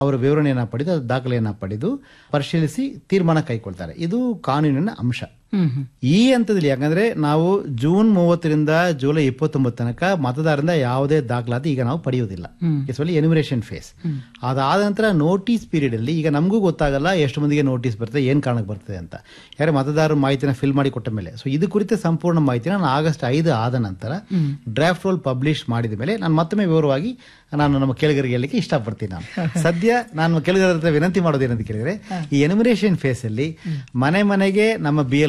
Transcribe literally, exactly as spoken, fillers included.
ಅವರ ವಿವರಣೆಯನ್ನ ಪಡೆದು ಅದರ ದಾಖಲೆಯನ್ನ ಪಡೆದು ಪರಿಶೀಲಿಸಿ ತೀರ್ಮಾನ ಕೈಗೊಳ್ತಾರೆ. ಇದು ಕಾನೂನಿನ ಅಂಶ. ಈ ಹಂತದಲ್ಲಿ ಯಾಕಂದ್ರೆ ನಾವು ಜೂನ್ ಮೂವತ್ತರಿಂದ ಜುಲೈ ಇಪ್ಪತ್ತೊಂಬತ್ತು ತನಕ ಮತದಾರರಿಂದ ಯಾವುದೇ ದಾಖಲಾತಿ ಈಗ ನಾವು ಪಡೆಯುವುದಿಲ್ಲ. It's only enumeration face. ಅದಾದ ನಂತರ ನೋಟಿಸ್ ಪೀರಿಯಡ್ ಅಲ್ಲಿ ಈಗ ನಮಗೂ ಗೊತ್ತಾಗಲ್ಲ ಎಷ್ಟು ಮಂದಿಗೆ ನೋಟಿಸ್ ಬರ್ತದೆ, ಏನ್ ಕಾರಣಕ್ಕೆ ಬರ್ತದೆ ಅಂತ. ಯಾರು ಮತದಾರರ ಮಾಹಿತಿನ ಫಿಲ್ ಮಾಡಿ ಕೊಟ್ಟ ಮೇಲೆ ಸೊ ಇದು ಕುರಿತ ಸಂಪೂರ್ಣ ಮಾಹಿತಿನ ನಾನು ಆಗಸ್ಟ್ ಐದು ಆದ ನಂತರ ಡ್ರಾಫ್ಟ್ ರೋಲ್ ಪಬ್ಲಿಷ್ ಮಾಡಿದ ಮೇಲೆ ನಾನು ಮತ್ತೊಮ್ಮೆ ವಿವರವಾಗಿ ನಾನು ನಮ್ಮ ಕೇಳಿಗರಿಗೆ ಹೇಳಲಿಕ್ಕೆ ಇಷ್ಟಪಡ್ತೀನಿ. ನಾನು ಸದ್ಯ ನಾನು ಕೇಳಿಗರ ಹತ್ರ ವಿನಂತಿ ಮಾಡೋದೇನಂತ ಕೇಳಿದ್ರೆ, ಈ ಎನ್ಯುಮರೇಷನ್ ಫೇಸ್ ಅಲ್ಲಿ ಮನೆ ಮನೆಗೆ ನಮ್ಮ ಬಿ